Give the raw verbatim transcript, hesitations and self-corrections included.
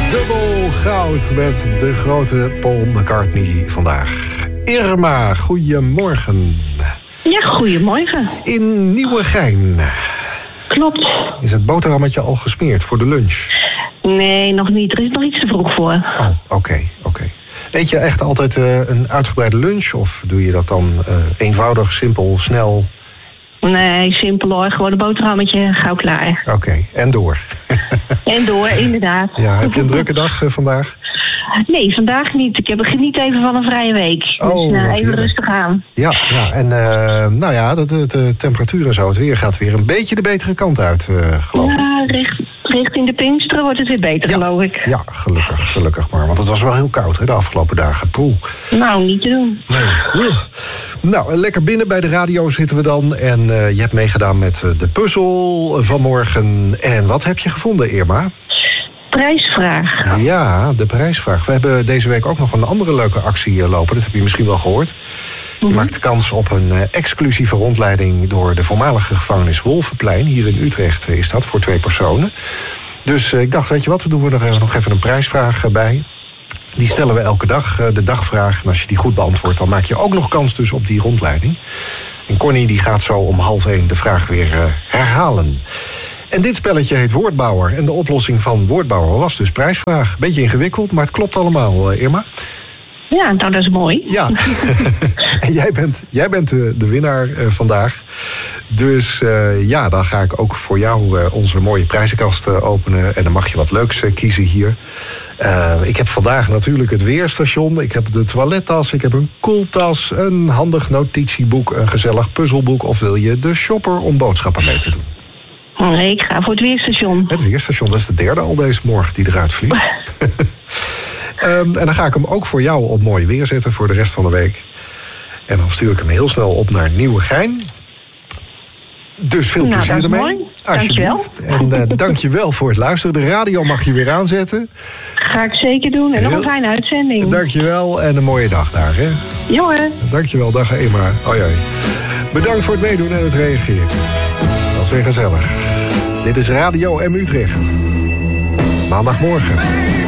Dubbel goud met de grote Paul McCartney vandaag. Irma, goedemorgen. Ja, goedemorgen. In Nieuwegein. Klopt. Is het boterhammetje al gesmeerd voor de lunch? Nee, nog niet. Er is nog iets te vroeg voor. Oh, oké, okay, oké. Okay. Eet je echt altijd uh, een uitgebreide lunch? Of doe je dat dan uh, eenvoudig, simpel, snel? Nee, simpel hoor. Gewoon een boterhammetje, gauw klaar. Oké, okay, en door. En door, inderdaad. Ja, heb je een drukke dag uh, vandaag? Nee, vandaag niet. Ik heb geniet even van een vrije week. Oh, dus uh, even heerlijk. Rustig aan. Ja, ja. En uh, nou ja, de, de, de temperatuur en zo, het weer gaat weer een beetje de betere kant uit, uh, geloof ik. Ja, richt, richting de Pinksteren wordt het weer beter, ja, geloof ik. Ja, gelukkig, gelukkig maar. Want het was wel heel koud hè, de afgelopen dagen. Poeh. Nou, niet te doen. Nee. Nou, lekker binnen bij de radio zitten we dan. En uh, je hebt meegedaan met uh, de puzzel vanmorgen. En wat heb je gevonden, Irma? Prijsvraag. Ja, de prijsvraag. We hebben deze week ook nog een andere leuke actie lopen. Dat heb je misschien wel gehoord. Je mm-hmm. maakt kans op een uh, exclusieve rondleiding door de voormalige gevangenis Wolvenplein. Hier in Utrecht is dat voor twee personen. Dus uh, ik dacht, weet je wat, we doen er uh, nog even een prijsvraag uh, bij. Die stellen we elke dag, uh, de dagvraag. En als je die goed beantwoordt, dan maak je ook nog kans dus op die rondleiding. En Connie die gaat zo om half één de vraag weer uh, herhalen. En dit spelletje heet Woordbouwer. En de oplossing van Woordbouwer was dus prijsvraag. Beetje ingewikkeld, maar het klopt allemaal, Irma. Ja, nou dat is mooi. Ja, en jij bent, jij bent de, de winnaar uh, vandaag. Dus uh, ja, dan ga ik ook voor jou uh, onze mooie prijzenkast uh, openen. En dan mag je wat leuks uh, kiezen hier. Uh, ik heb vandaag natuurlijk het weerstation. Ik heb de toilettas, ik heb een koeltas, een handig notitieboek, een gezellig puzzelboek. Of wil je de shopper om boodschappen mee te doen? Nee, ik ga voor het weerstation. Het weerstation, dat is de derde al deze morgen die eruit vliegt. um, en dan ga ik hem ook voor jou op mooi weer zetten voor de rest van de week. En dan stuur ik hem heel snel op naar Nieuwegein. Dus veel nou, plezier ermee. Mooi. Alsjeblieft. En uh, dank je wel voor het luisteren. De radio mag je weer aanzetten. Ga ik zeker doen. En heel... nog een fijne uitzending. Dank je wel en een mooie dag daar. Hè? Jongen. Dank je wel. Dag Emma. Hoi hoi. Bedankt voor het meedoen en het reageren. Dat was weer gezellig. Dit is Radio M Utrecht. Maandagmorgen.